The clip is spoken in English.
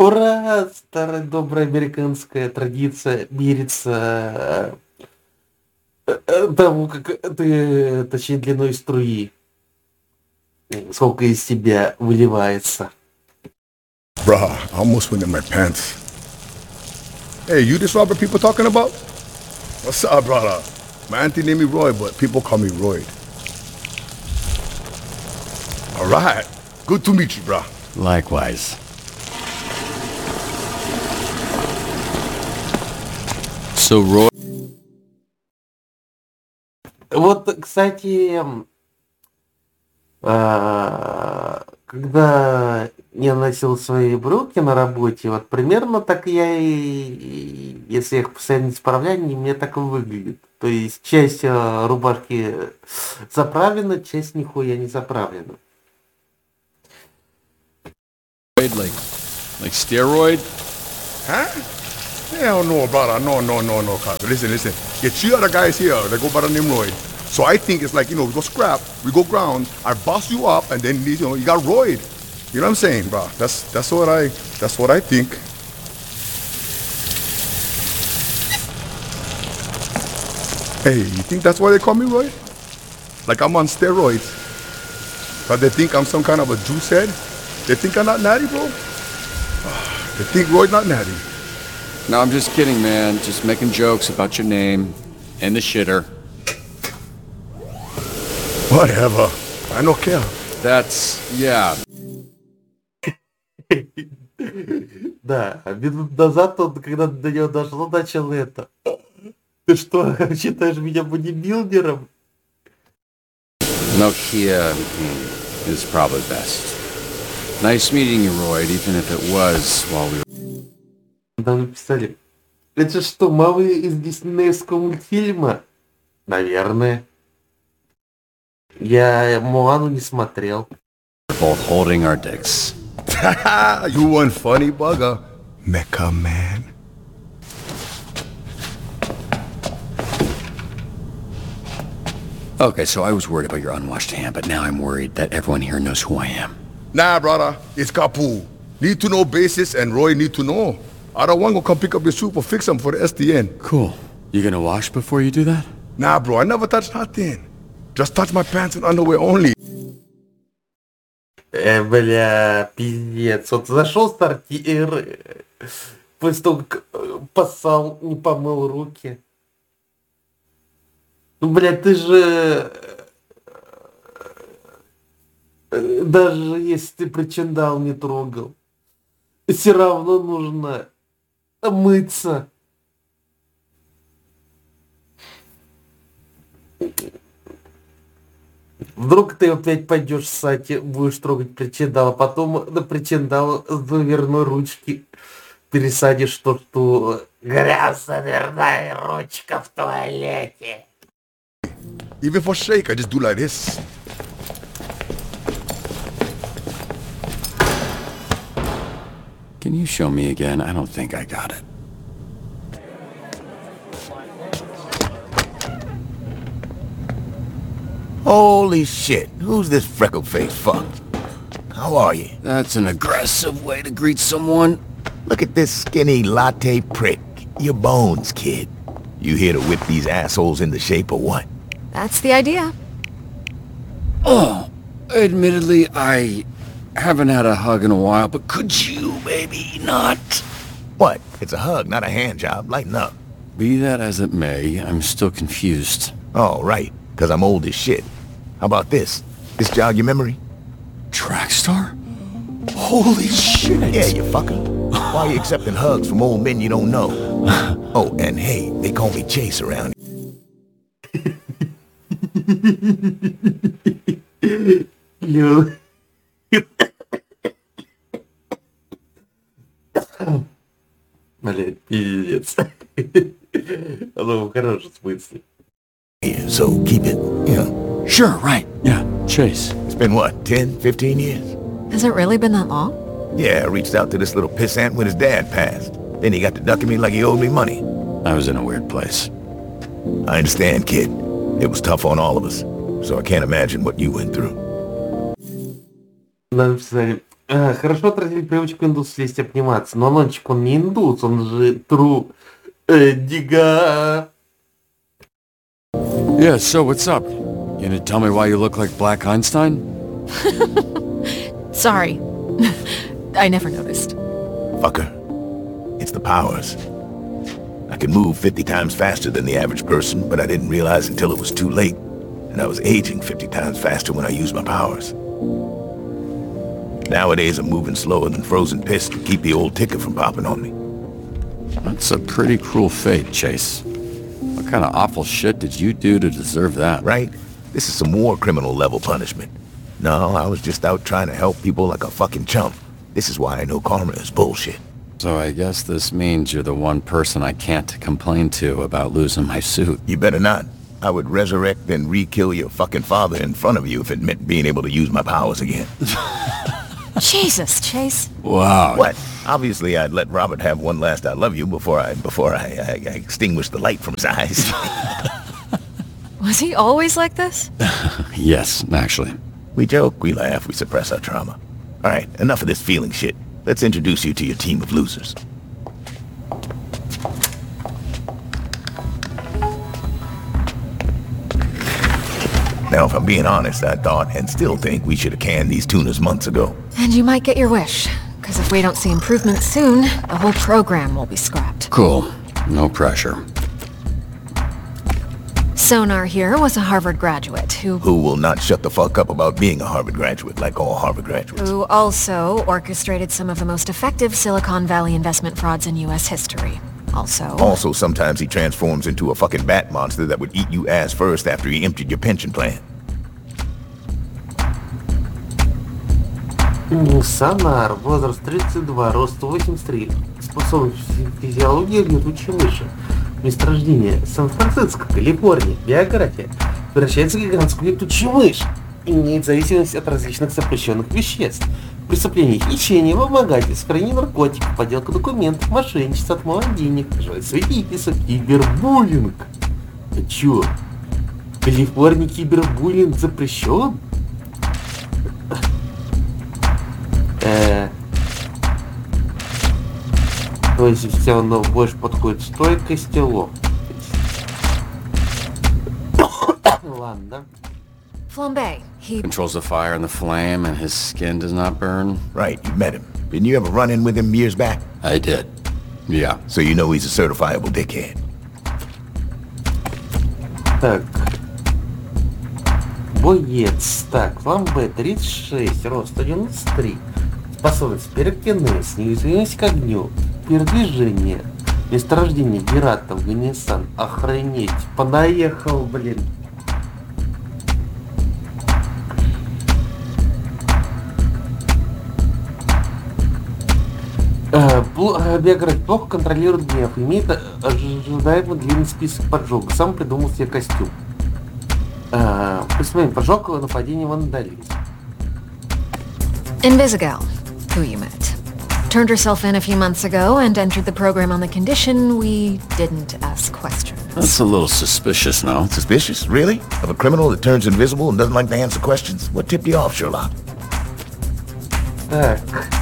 Ура! Старая добрая американская традиция мириться тому, как ты, точнее, длиной струи, сколько из тебя выливается. Bruh, I almost went in my pants. Hey, you this Robert people talking about? What's up, brother? My auntie named me Roy, but people call me Royd. All right. Good to meet you, bruh. Likewise. So, Roy... Вот, кстати, когда я носил свои брюки на работе, вот примерно так я и если я их постоянно не исправляю, мне так и выглядит. То есть часть рубашки заправлена, часть нихуя не заправлена. Like steroid? Huh? Hell no, brother. No, cuz. Listen. Get 3 other guys here. They go by the name Royd. So I think it's like, we go scrap, we go ground, I boss you up, and then, you got Royd. You know what I'm saying, bro? That's what I think. Hey, you think that's why they call me Royd? Like I'm on steroids. But they think I'm some kind of a juice head? They think I'm not natty, bro? They think Royd not natty. No, I'm just kidding, man. Just making jokes about your name and the shitter. Whatever. I don't care. That's... yeah. Да, а минут назад он, когда до него дошло, начал это. Ты что, считаешь меня бодибилдером? No Kia is probably best. Nice meeting you, Royd, even if it was while we were... Нам написали. Это что, мамы из диснеевского мультфильма? Наверное. Я Моану не смотрел. both holding our dicks. You one funny bugger, Mecha Man. Okay, so I was worried about your unwashed hand, but now I'm worried that everyone here knows who I am. Nah, brother, it's Kapu. Need to know basis and Roy need to know. Other one will come pick up your soup or fix them for the SDN. Cool. You gonna wash before you do that? Nah, bro, I never touch nothing. Just touch my pants and underwear only. Бля, пиздец. Вот зашел в сортир, после того, как поссал, не помыл руки. Ну, блядь, ты же... Даже если ты причиндал не трогал, все равно нужно мыться. Вдруг ты опять пойдешь ссать, будешь трогать причиндал, а потом на причиндал с дверной ручки пересадишь то, что грязная дверная ручка в туалете. Even for shake, I just do like this. Can you show me again? I don't think I got it. Holy shit, who's this freckle-faced fuck? How are you? That's an aggressive way to greet someone. Look at this skinny latte prick. Your bones, kid. You here to whip these assholes into shape or what? That's the idea. Oh, admittedly, I haven't had a hug in a while, but could you maybe not? What? It's a hug, not a hand job. Lighten up. Be that as it may, I'm still confused. Oh, right, because I'm old as shit. How about this? This jog your memory? Trackstar? Holy shit! Yeah, you fucker. Why are you accepting hugs from old men you don't know? Oh, and hey, they call me Chase around here. Блядь, пиздец. Оно в хорошем смысле. So keep it, you know. Sure, right. Yeah, Chase. It's been what, 10, 15 years? Has it really been that long? Yeah, I reached out to this little pissant when his dad passed. Then he got to ducking me like he owed me money. I was in a weird place. I understand, kid. It was tough on all of us. So I can't imagine what you went through. Нам писали, Хорошо отразили привычку индусов лезть обниматься, но Нончик, он не индус, он же тру... дига... Yeah, so what's up? You gonna tell me why you look like Black Einstein? Sorry. I never noticed. Fucker. It's the powers. I can move 50 times faster than the average person, but I didn't realize until it was too late. And I was aging 50 times faster when I used my powers. Nowadays, I'm moving slower than frozen piss to keep the old ticker from popping on me. That's a pretty cruel fate, Chase. What kind of awful shit did you do to deserve that? Right? This is some war criminal level punishment. No, I was just out trying to help people like a fucking chump. This is why I know karma is bullshit. So I guess this means you're the one person I can't complain to about losing my suit. You better not. I would resurrect and re-kill your fucking father in front of you if it meant being able to use my powers again. Jesus, Chase. Wow. What? Obviously, I'd let Robert have one last I love you before I extinguished the light from his eyes. Was he always like this? Yes, actually. We joke, we laugh, we suppress our trauma. All right, enough of this feeling shit. Let's introduce you to your team of losers. Now, if I'm being honest, I thought and still think we should have canned these tunas months ago. And you might get your wish. Because if we don't see improvement soon, the whole program will be scrapped. Cool. No pressure. Sonar here was a Harvard graduate who Will not shut the fuck up about being a Harvard graduate like all Harvard graduates. who also orchestrated some of the most effective Silicon Valley investment frauds in U.S. history. Also, Sometimes he transforms into a fucking bat monster that would eat you ass first after he emptied your pension plan. Сонар, возраст 32, рост 183, способность физиологии летучей мыши. Месторождение Сан-Франциско, Калифорния, биография. Превращается в гигантскую летучую мышь. Имеет зависимость от различных запрещенных веществ. Преступление хищения, вымогательство, хранение наркотиков, подделка документов, мошенничество, отмывание денег, свидетельство, кибербуллинг. А чё? В Калифорнии кибербуллинг запрещен? То есть все равно больше подходит стойкость и ловкость. Ладно. Flambe, he... Controls the fire and the flame, and his skin does not burn? Right, you met him. Didn't you ever run in with him years back? I did. Yeah. So you know he's a certifiable dickhead. Так. Боец. Так, Фламбе 36, рост 193. Способность пирокинез, неуязвимость к огню, передвижение, месторождение Герат, Афганистан. Охренеть. Понаехал, блин. Биография плохо контролирует гнев, имеет ожидаемо длинный список поджогов, сам придумал себе костюм. Присмотрим, поджог, нападение, вандализм. Invisigal, who you met. Turned herself in a few months ago and entered the program on the condition we didn't ask questions. That's a little suspicious, no? Suspicious? Really? Of a criminal that turns invisible and doesn't like to answer questions? What tipped you off, Sherlock? Так.